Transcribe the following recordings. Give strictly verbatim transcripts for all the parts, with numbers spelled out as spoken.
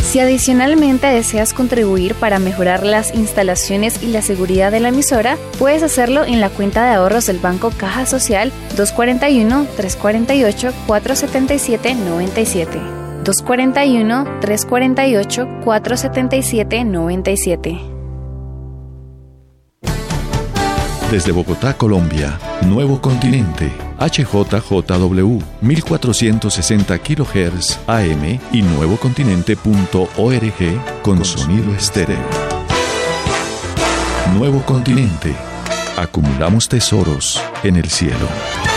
Si adicionalmente deseas contribuir para mejorar las instalaciones y la seguridad de la emisora, puedes hacerlo en la cuenta de ahorros del Banco Caja Social dos cuatro uno, tres cuatro ocho, cuatro siete siete, nueve siete. dos cuatro uno, tres cuatro ocho, cuatro siete siete, nueve siete. Desde Bogotá, Colombia, Nuevo Continente, H J J W, mil cuatrocientos sesenta kilohertz A M y nuevocontinente punto org con sonido estéreo. Nuevo Continente. Acumulamos tesoros en el cielo.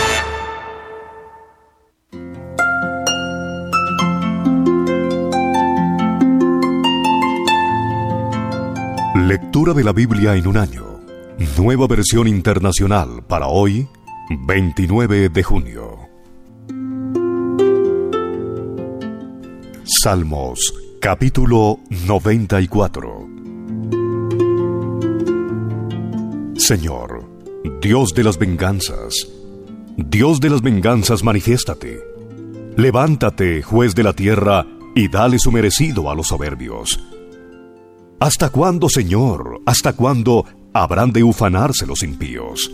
Lectura de la Biblia en un año. Nueva versión internacional para hoy, veintinueve de junio. Salmos, capítulo noventa y cuatro. Señor, Dios de las venganzas, Dios de las venganzas, manifiéstate. Levántate, juez de la tierra, y dale su merecido a los soberbios. ¿Hasta cuándo, Señor? ¿Hasta cuándo habrán de ufanarse los impíos?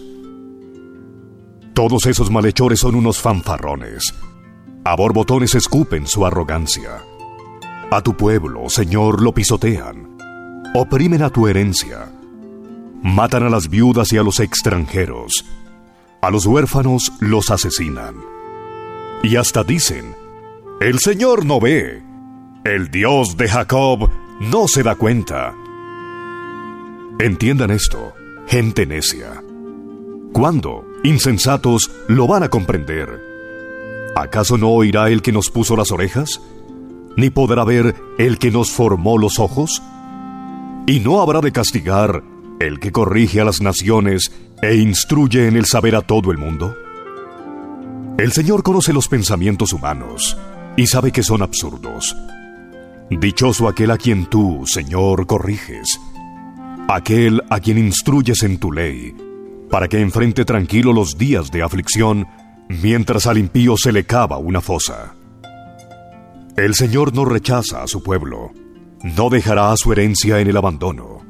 Todos esos malhechores son unos fanfarrones. A borbotones escupen su arrogancia. A tu pueblo, Señor, lo pisotean. Oprimen a tu herencia. Matan a las viudas y a los extranjeros. A los huérfanos los asesinan. Y hasta dicen: el Señor no ve. El Dios de Jacob no se da cuenta. Entiendan esto, gente necia. ¿Cuándo, insensatos, lo van a comprender? ¿Acaso no oirá el que nos puso las orejas? ¿Ni podrá ver el que nos formó los ojos? ¿Y no habrá de castigar el que corrige a las naciones e instruye en el saber a todo el mundo? El Señor conoce los pensamientos humanos y sabe que son absurdos. Dichoso aquel a quien tú, Señor, corriges, aquel a quien instruyes en tu ley, para que enfrente tranquilo los días de aflicción, mientras al impío se le cava una fosa. El Señor no rechaza a su pueblo, no dejará a su herencia en el abandono.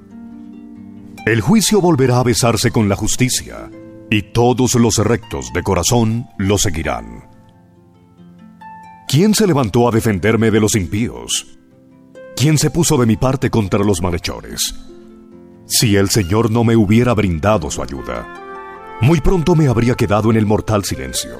El juicio volverá a besarse con la justicia, y todos los rectos de corazón lo seguirán. ¿Quién se levantó a defenderme de los impíos? ¿Quién se puso de mi parte contra los malhechores? Si el Señor no me hubiera brindado su ayuda, muy pronto me habría quedado en el mortal silencio.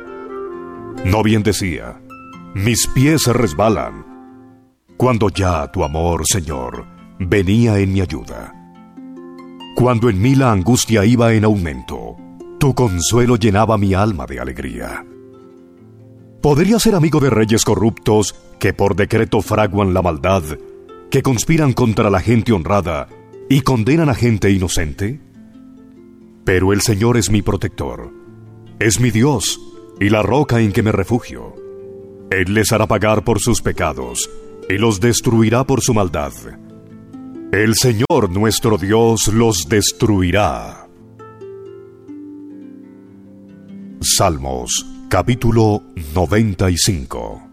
No bien decía: mis pies se resbalan, cuando ya tu amor, Señor, venía en mi ayuda. Cuando en mí la angustia iba en aumento, tu consuelo llenaba mi alma de alegría. ¿Podría ser amigo de reyes corruptos que por decreto fraguan la maldad, que conspiran contra la gente honrada y condenan a gente inocente? Pero el Señor es mi protector, es mi Dios y la roca en que me refugio. Él les hará pagar por sus pecados y los destruirá por su maldad. El Señor nuestro Dios los destruirá. Salmos, capítulo noventa y cinco.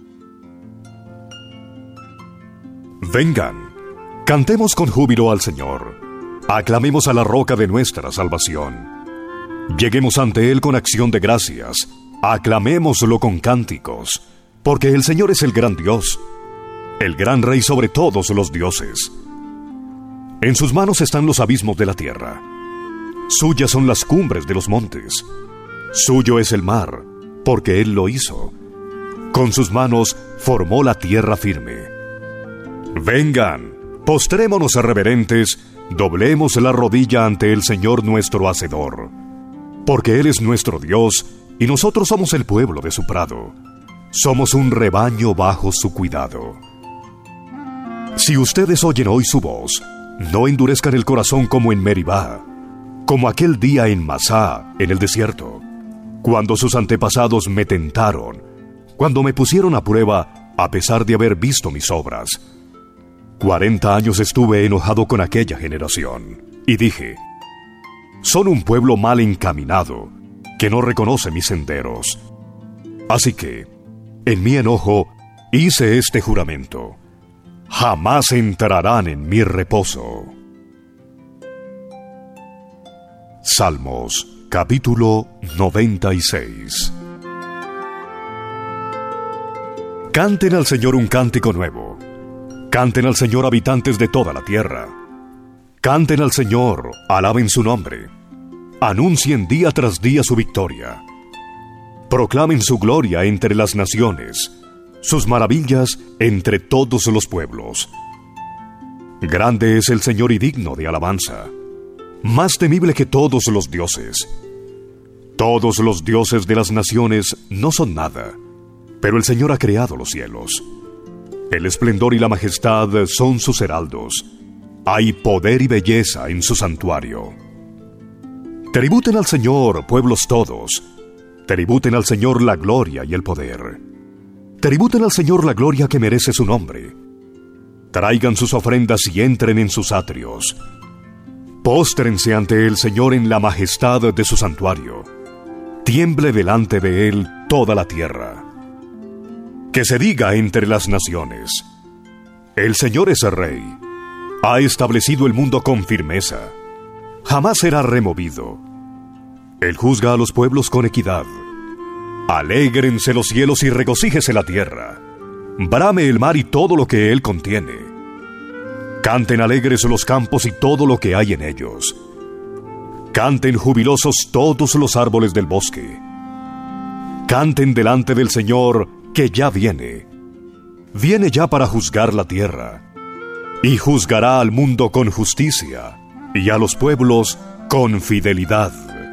Vengan, cantemos con júbilo al Señor, aclamemos a la roca de nuestra salvación. Lleguemos ante Él con acción de gracias, aclamémoslo con cánticos, porque el Señor es el gran Dios, el gran Rey sobre todos los dioses. En sus manos están los abismos de la tierra, suyas son las cumbres de los montes, suyo es el mar, porque Él lo hizo. Con sus manos formó la tierra firme. Vengan, postrémonos reverentes, doblemos la rodilla ante el Señor nuestro Hacedor, porque Él es nuestro Dios y nosotros somos el pueblo de su prado. Somos un rebaño bajo su cuidado. Si ustedes oyen hoy su voz, no endurezcan el corazón como en Meribá, como aquel día en Masá, en el desierto, cuando sus antepasados me tentaron, cuando me pusieron a prueba a pesar de haber visto mis obras. Cuarenta años estuve enojado con aquella generación, y dije: son un pueblo mal encaminado, que no reconoce mis senderos. Así que, en mi enojo, hice este juramento: jamás entrarán en mi reposo. Salmos, capítulo noventa y seis. Canten al Señor un cántico nuevo. Canten al Señor, habitantes de toda la tierra. Canten al Señor, alaben su nombre. Anuncien día tras día su victoria. Proclamen su gloria entre las naciones, sus maravillas entre todos los pueblos. Grande es el Señor y digno de alabanza, más temible que todos los dioses. Todos los dioses de las naciones no son nada, pero el Señor ha creado los cielos. El esplendor y la majestad son sus heraldos. Hay poder y belleza en su santuario. Tributen al Señor, pueblos todos. Tributen al Señor la gloria y el poder. Tributen al Señor la gloria que merece su nombre. Traigan sus ofrendas y entren en sus atrios. Póstrense ante el Señor en la majestad de su santuario. Tiemble delante de Él toda la tierra. Que se diga entre las naciones: el Señor es el Rey. Ha establecido el mundo con firmeza. Jamás será removido. Él juzga a los pueblos con equidad. Alégrense los cielos y regocíjese la tierra. Brame el mar y todo lo que él contiene. Canten alegres los campos y todo lo que hay en ellos. Canten jubilosos todos los árboles del bosque. Canten delante del Señor, que ya viene. Viene ya para juzgar la tierra. Y juzgará al mundo con justicia, y a los pueblos con fidelidad.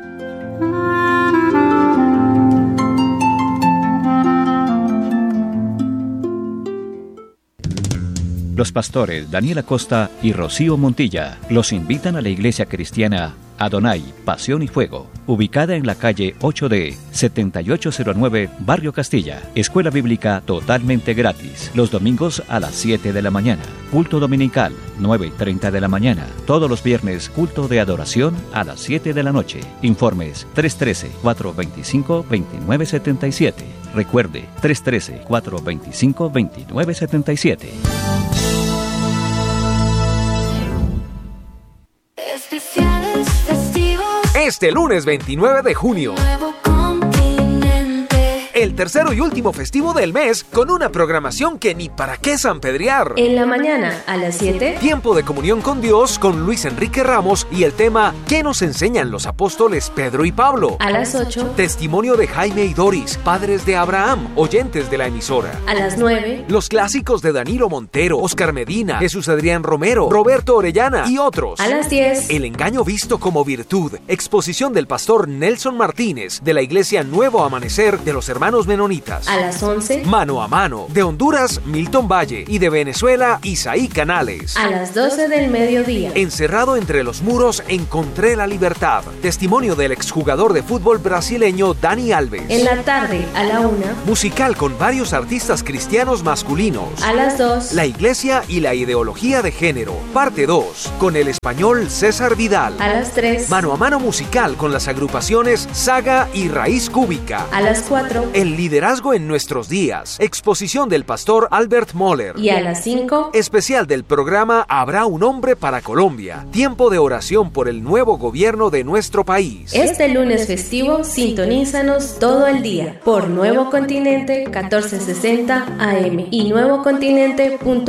Los pastores Daniel Acosta y Rocío Montilla los invitan a la iglesia cristiana Adonai, Pasión y Fuego, ubicada en la calle ocho D, setenta y ocho cero nueve, Barrio Castilla. Escuela bíblica totalmente gratis, los domingos a las siete de la mañana. Culto dominical, nueve y treinta de la mañana. Todos los viernes, culto de adoración a las siete de la noche. Informes tres uno tres, cuatro dos cinco, dos nueve siete siete. Recuerde, tres uno tres, cuatro dos cinco, dos nueve siete siete. Especiales festivos. Este lunes veintinueve de junio. Nuevo continente. El tercero y último festivo del mes, con una programación que ni para qué sanpedrear. En la mañana, a las siete. Tiempo de comunión con Dios con Luis Enrique Ramos y el tema ¿Qué nos enseñan los apóstoles Pedro y Pablo? A las ocho. Testimonio de Jaime y Doris, padres de Abraham, oyentes de la emisora. A las nueve. Los clásicos de Danilo Montero, Oscar Medina, Jesús Adrián Romero, Roberto Orellana y otros. A las diez. El engaño visto como virtud. Exposición del pastor Nelson Martínez de la iglesia Nuevo Amanecer de los Hermanos Menonitas. A las once. Mano a mano. De Honduras, Milton Valle. Y de Venezuela, Isaí Canales. A las doce del mediodía. Encerrado entre los muros, encontré la libertad. Testimonio del exjugador de fútbol brasileño Dani Alves. En la tarde, a la una. Musical con varios artistas cristianos masculinos. A las dos. La iglesia y la ideología de género. Parte dos. Con el español César Vidal. A las tres. Mano a mano musical con las agrupaciones Saga y Raíz Cúbica. A las cuatro. El liderazgo en nuestros días. Exposición del pastor Albert Moller. Y a las cinco. Especial del programa Habrá un hombre para Colombia. Tiempo de oración por el nuevo gobierno de nuestro país. Este lunes festivo, sintonízanos todo el día por Nuevo Continente catorce sesenta A M y nuevo continente punto